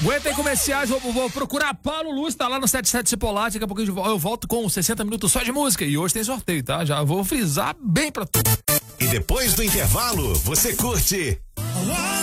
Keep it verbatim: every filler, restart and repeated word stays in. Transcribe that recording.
Aguenta aí comerciais, vou, vou procurar Paulo Luz, tá lá no setenta e sete Cipollati, daqui a pouco eu volto com sessenta minutos só de música, e hoje tem sorteio, tá? Já vou frisar bem pra tu. E depois do intervalo, você curte